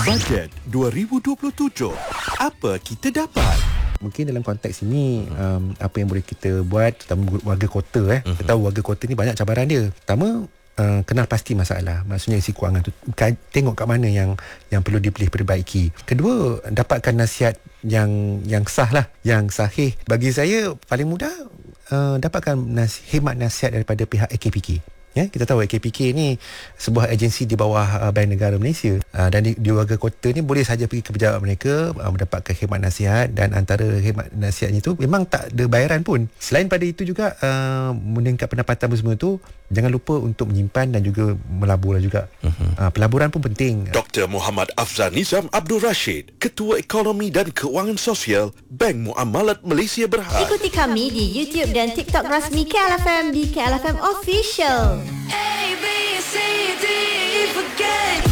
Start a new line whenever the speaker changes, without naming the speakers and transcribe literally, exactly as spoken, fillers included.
Bajet dua ribu dua puluh tujuh. Apa kita dapat?
Mungkin dalam konteks ini um, apa yang boleh kita buat, terutama warga kota eh.
Uh-huh.
Kita tahu warga kota ni banyak cabaran dia. Pertama, uh, kenal pasti masalah. Maksudnya isi kewangan tu tengok kat mana yang yang perlu dipilih perbaiki. Kedua, dapatkan nasihat yang yang sah lah, yang sahih. Bagi saya paling mudah uh, dapatkan nas- khidmat nasihat daripada pihak A K P K. Ya, kita tahu A K P K ni sebuah agensi di bawah uh, Bank Negara Malaysia, uh, dan di, di warga kota ni boleh saja pergi ke pejabat mereka uh, mendapatkan khidmat nasihat, dan antara khidmat nasihatnya itu memang tak ada bayaran pun. Selain pada itu juga uh, meningkat pendapatan semua tu, jangan lupa untuk menyimpan dan juga melabur juga. Uh-huh. Uh, pelaburan pun penting.
Doktor Muhammad Afzal Nizam Abdul Rashid, Ketua Ekonomi dan Keuangan Sosial Bank Muamalat Malaysia Berhad.
Ikuti kami di YouTube dan TikTok rasmi K L F M di K L F M Official.
A, B, C, D, forget